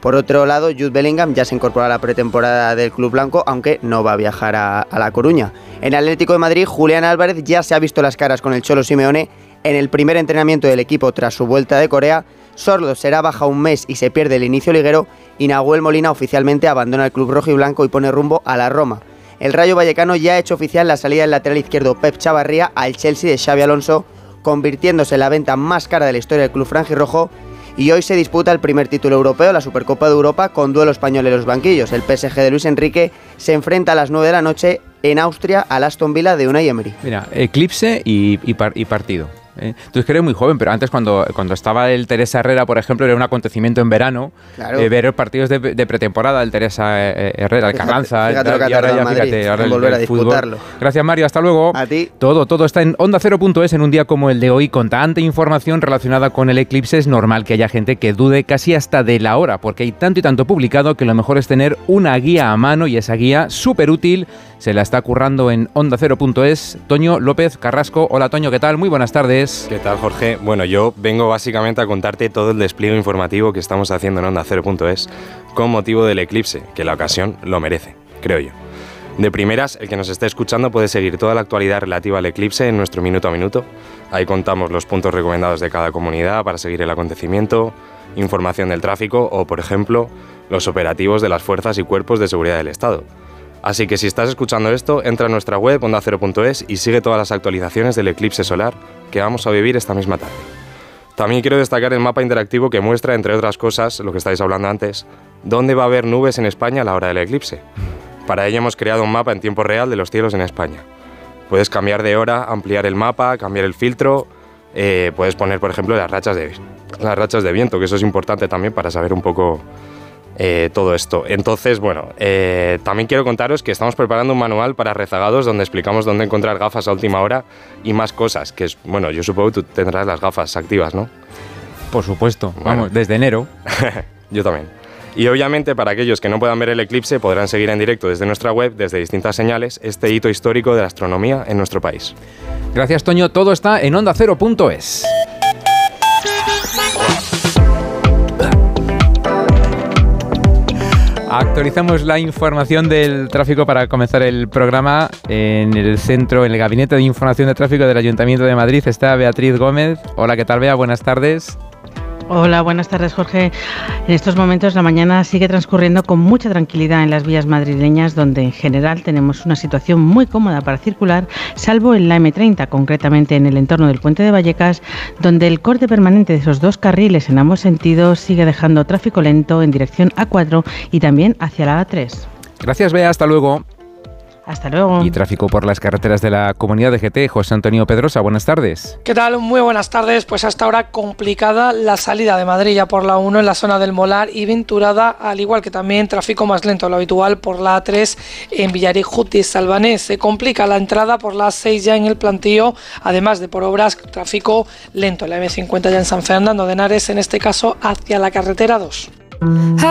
Por otro lado, Jude Bellingham ya se incorpora a la pretemporada del club blanco, aunque no va a viajar a La Coruña. En el Atlético de Madrid, Julián Álvarez ya se ha visto las caras con el Cholo Simeone en el primer entrenamiento del equipo tras su vuelta de Corea. Sordo será baja un mes y se pierde el inicio liguero, y Nahuel Molina oficialmente abandona el club rojiblanco y pone rumbo a la Roma. El Rayo Vallecano ya ha hecho oficial la salida del lateral izquierdo Pep Chavarría al Chelsea de Xabi Alonso, convirtiéndose en la venta más cara de la historia del club franjirrojo, y hoy se disputa el primer título europeo, la Supercopa de Europa, con duelo español en los banquillos. El PSG de Luis Enrique se enfrenta a las 9 de la noche en Austria al Aston Villa de Unai Emery. Mira, eclipse y partido. Tú es que eres muy joven, pero antes cuando estaba el Teresa Herrera, por ejemplo, era un acontecimiento en verano, claro. Ver partidos de pretemporada del Teresa Herrera, el Carranza, fíjate lo que y ahora ya fíjate, ahora volver a disputarlo. Gracias, Mario, hasta luego. A ti. Todo está en OndaCero.es en un día como el de hoy, con tanta información relacionada con el eclipse. Es normal que haya gente que dude casi hasta de la hora, porque hay tanto y tanto publicado que lo mejor es tener una guía a mano, y esa guía súper útil se la está currando en OndaCero.es Toño López Carrasco. Hola, Toño, ¿qué tal? Muy buenas tardes. ¿Qué tal, Jorge? Bueno, yo vengo básicamente a contarte todo el despliegue informativo que estamos haciendo en OndaCero.es con motivo del eclipse, que la ocasión lo merece, creo yo. De primeras, el que nos esté escuchando puede seguir toda la actualidad relativa al eclipse en nuestro Minuto a Minuto. Ahí contamos los puntos recomendados de cada comunidad para seguir el acontecimiento, información del tráfico o, por ejemplo, los operativos de las fuerzas y cuerpos de seguridad del Estado. Así que si estás escuchando esto, entra a nuestra web OndaCero.es y sigue todas las actualizaciones del eclipse solar que vamos a vivir esta misma tarde. También quiero destacar el mapa interactivo que muestra, entre otras cosas, lo que estáis hablando antes, dónde va a haber nubes en España a la hora del eclipse. Para ello hemos creado un mapa en tiempo real de los cielos en España. Puedes cambiar de hora, ampliar el mapa, cambiar el filtro, puedes poner, por ejemplo, las rachas de viento, que eso es importante también para saber un poco todo esto. Entonces, bueno, también quiero contaros que estamos preparando un manual para rezagados donde explicamos dónde encontrar gafas a última hora y más cosas, que es, bueno, yo supongo que tú tendrás las gafas activas, ¿no? Por supuesto, bueno. Vamos, desde enero. Yo también. Y obviamente para aquellos que no puedan ver el eclipse podrán seguir en directo desde nuestra web, desde distintas señales, este hito histórico de la astronomía en nuestro país. Gracias, Toño. Todo está en OndaCero.es. Actualizamos la información del tráfico para comenzar el programa. En el centro, en el Gabinete de Información de Tráfico del Ayuntamiento de Madrid, está Beatriz Gómez. Hola, ¿qué tal, Bea? Buenas tardes. Hola, buenas tardes, Jorge. En estos momentos la mañana sigue transcurriendo con mucha tranquilidad en las vías madrileñas, donde en general tenemos una situación muy cómoda para circular, salvo en la M30, concretamente en el entorno del Puente de Vallecas, donde el corte permanente de esos dos carriles en ambos sentidos sigue dejando tráfico lento en dirección A4 y también hacia la A3. Gracias, Bea. Hasta luego. Hasta luego. Y tráfico por las carreteras de la Comunidad de GT. José Antonio Pedrosa, buenas tardes. ¿Qué tal? Muy buenas tardes. Pues hasta ahora complicada la salida de Madrid ya por la 1 en la zona del Molar y Venturada, al igual que también tráfico más lento, lo habitual por la A3 en Villarijuti y Salvanés. Se complica la entrada por la A6 ya en el Plantío, además de por obras, tráfico lento en la M50 ya en San Fernando de Henares, en este caso hacia la carretera 2.